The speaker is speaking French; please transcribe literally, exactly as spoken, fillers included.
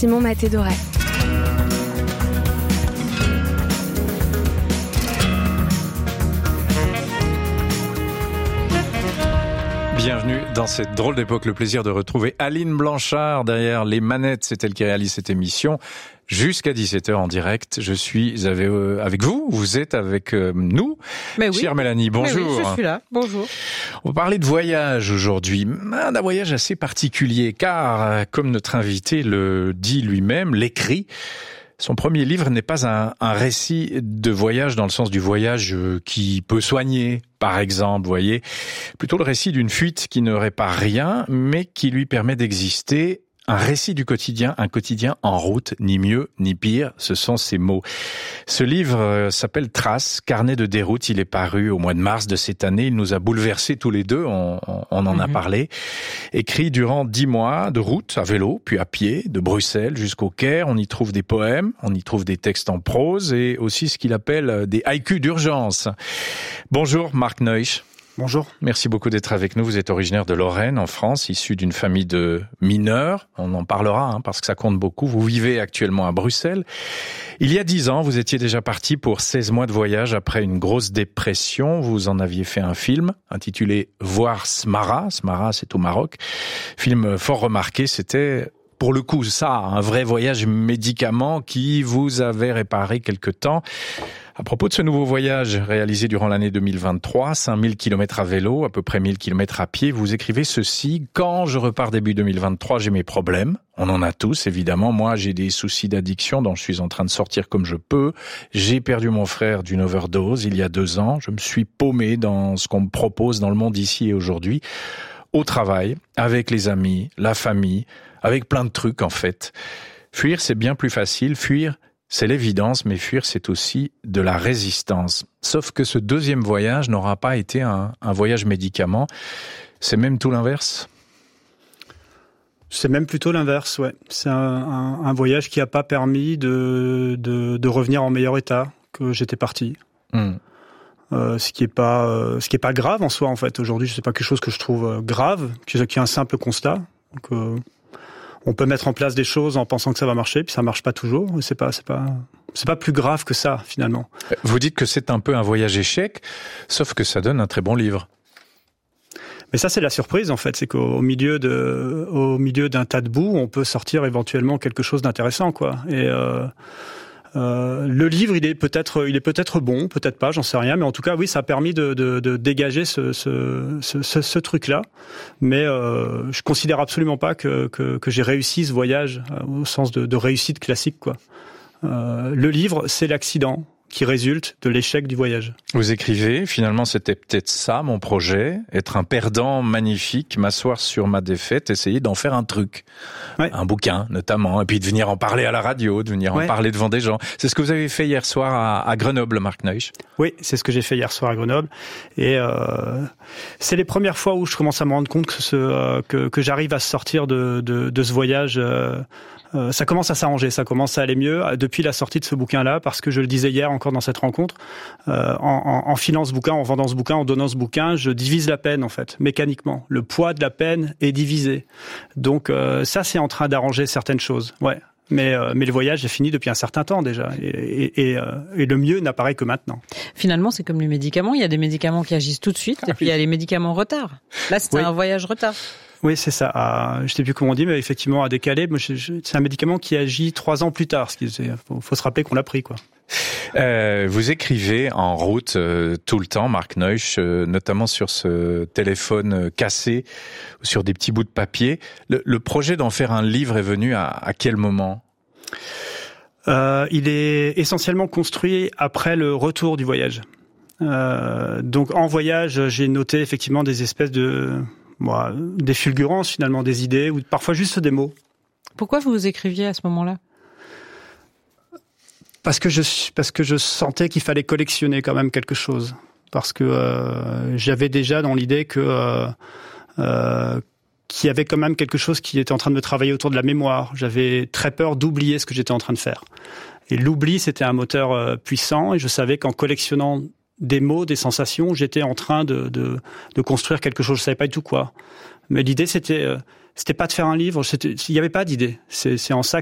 Simon Maté-Doré. Bienvenue dans cette drôle d'époque. Le plaisir de retrouver Aline Blanchard derrière les manettes. C'est elle qui réalise cette émission jusqu'à dix-sept heures en direct. Je suis avec vous. Vous êtes avec nous. Mais oui. Chère Mélanie, bonjour. Mais oui, je suis là. Bonjour. On va parler de voyage aujourd'hui. Un voyage assez particulier car, comme notre invité le dit lui-même, l'écrit, son premier livre n'est pas un, un récit de voyage dans le sens du voyage qui peut soigner, par exemple, voyez. Plutôt le récit d'une fuite qui ne répare rien, mais qui lui permet d'exister. Un récit du quotidien, un quotidien en route, ni mieux ni pire, ce sont ces mots. Ce livre s'appelle Traces, carnet de déroute. Il est paru au mois de mars de cette année. Il nous a bouleversés tous les deux, on, on en a parlé. Écrit durant dix mois de route, à vélo, puis à pied, de Bruxelles jusqu'au Caire. On y trouve des poèmes, on y trouve des textes en prose et aussi ce qu'il appelle des haïkus d'urgence. Bonjour Marc Neusch. Bonjour. Merci beaucoup d'être avec nous. Vous êtes originaire de Lorraine, en France, issu d'une famille de mineurs. On en parlera, hein, parce que ça compte beaucoup. Vous vivez actuellement à Bruxelles. Il y a dix ans, vous étiez déjà parti pour seize mois de voyage après une grosse dépression. Vous en aviez fait un film intitulé « Voir Smara ». Smara, c'est au Maroc. Film fort remarqué. C'était, pour le coup, ça, un vrai voyage médicament qui vous avait réparé quelque temps. À propos de ce nouveau voyage réalisé durant l'année deux mille vingt-trois, cinq mille kilomètres à vélo, à peu près mille kilomètres à pied, vous écrivez ceci: « Quand je repars début deux mille vingt-trois, j'ai mes problèmes. On en a tous, évidemment. Moi, j'ai des soucis d'addiction dont je suis en train de sortir comme je peux. J'ai perdu mon frère d'une overdose il y a deux ans. Je me suis paumé dans ce qu'on me propose dans le monde ici et aujourd'hui. Au travail, avec les amis, la famille, avec plein de trucs, en fait. Fuir, c'est bien plus facile. Fuir, c'est l'évidence, mais fuir, c'est aussi de la résistance. Sauf que ce deuxième voyage n'aura pas été un, un voyage médicament. C'est même tout l'inverse. C'est même plutôt l'inverse, ouais. C'est un, un, un voyage qui n'a pas permis de, de, de revenir en meilleur état que j'étais parti. Mmh. Euh, ce qui est pas, euh, ce qui est pas grave en soi, en fait. Aujourd'hui, c'est pas quelque chose que je trouve grave, qui est un simple constat. Donc, euh, on peut mettre en place des choses en pensant que ça va marcher, puis ça marche pas toujours. C'est pas, c'est pas, c'est pas plus grave que ça, finalement. Vous dites que c'est un peu un voyage échec, sauf que ça donne un très bon livre. Mais ça, c'est la surprise, en fait. C'est qu'au milieu de, au milieu d'un tas de boue, on peut sortir éventuellement quelque chose d'intéressant, quoi. Et, euh, Euh, le livre, il est peut-être, il est peut-être bon, peut-être pas, j'en sais rien, mais en tout cas, oui, ça a permis de, de, de dégager ce, ce, ce, ce, ce truc-là. Mais euh, je considère absolument pas que, que, que j'ai réussi ce voyage euh, au sens de, de réussite classique, quoi. Euh, le livre, c'est l'accident qui résulte de l'échec du voyage. Vous écrivez, finalement c'était peut-être ça mon projet, être un perdant magnifique, m'asseoir sur ma défaite, essayer d'en faire un truc, ouais. Un bouquin notamment, et puis de venir en parler à la radio, de venir ouais. en parler devant des gens. C'est ce que vous avez fait hier soir à, à Grenoble, Marc Neusch. Oui, c'est ce que j'ai fait hier soir à Grenoble, et euh, c'est les premières fois où je commence à me rendre compte que, ce, euh, que, que j'arrive à sortir de, de, de ce voyage. Euh, Euh, ça commence à s'arranger, ça commence à aller mieux depuis la sortie de ce bouquin-là, parce que je le disais hier encore dans cette rencontre, euh, en, en, en filant ce bouquin, en vendant ce bouquin, en donnant ce bouquin, je divise la peine en fait, mécaniquement. Le poids de la peine est divisé. Donc euh, ça, c'est en train d'arranger certaines choses, ouais. Mais, euh, mais le voyage est fini depuis un certain temps déjà, et, et, et, euh, et le mieux n'apparaît que maintenant. Finalement, c'est comme les médicaments, il y a des médicaments qui agissent tout de suite, et puis il y a les médicaments en retard. Là, c'était oui. un voyage retard. Oui, c'est ça. À, je ne sais plus comment on dit, mais effectivement, à décaler, c'est un médicament qui agit trois ans plus tard. Il faut, faut se rappeler qu'on l'a pris, quoi. Euh, vous écrivez en route euh, tout le temps, Marc Neusch, euh, notamment sur ce téléphone cassé, sur des petits bouts de papier. Le, le projet d'en faire un livre est venu à, à quel moment ? euh, Il est essentiellement construit après le retour du voyage. Euh, donc, en voyage, j'ai noté effectivement des espèces de... Bon, des fulgurances finalement, des idées, ou parfois juste des mots. Pourquoi vous écriviez à ce moment-là ? Parce que je parce que je sentais qu'il fallait collectionner quand même quelque chose. Parce que euh, j'avais déjà dans l'idée que euh, euh, qu'il y avait quand même quelque chose qui était en train de me travailler autour de la mémoire. J'avais très peur d'oublier ce que j'étais en train de faire. Et l'oubli, c'était un moteur euh, puissant, et je savais qu'en collectionnant des mots, des sensations, j'étais en train de, de, de construire quelque chose. Je savais pas du tout quoi. Mais l'idée, c'était, euh, c'était pas de faire un livre. C'était, il y avait pas d'idée. C'est, c'est en ça